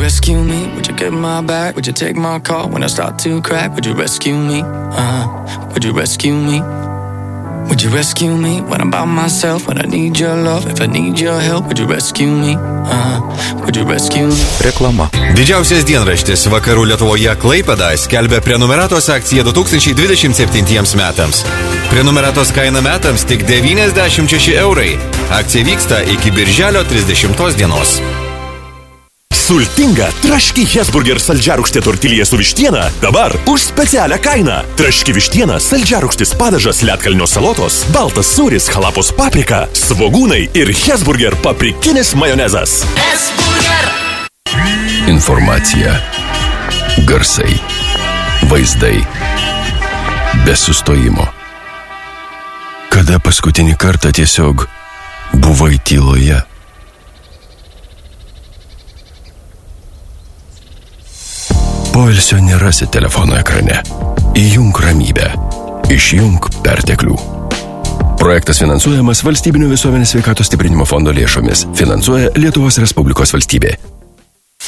rescue me? Would you get my back? Would you take my call when I start to crack? Would you rescue me? Would you rescue me? Would you rescue me when I'm by myself? When I need your love, if I need your help, would you rescue me? Would you rescue me? Reklama. Didžiausias dienraštis Vakarų Lietuvoje Klaipėda skelbia prenumeratos akciją 2027 metams. Prenumeratos kaina metams tik 96 eurai. Akcija vyksta iki birželio 30 dienos. Sultinga traški Hesburger saldžiarūgštė tortilija su vištiena dabar už specialią kainą. Traški vištiena, saldžiarūgštis padažas, ledkalnio salotos, baltas sūris, halapos paprika, svogūnai ir Hesburger paprikinis majonezas. Hesburger. Informacija, garsai, vaizdai, be sustojimo. Kada paskutinį kartą tiesiog buvai tyloje? Poilsio nerasi telefono ekrane. Įjunk ramybę. Išjunk perteklių. Projektas finansuojamas Valstybinio visuomenės sveikatos stiprinimo fondo lėšomis. Finansuoja Lietuvos Respublikos valstybė.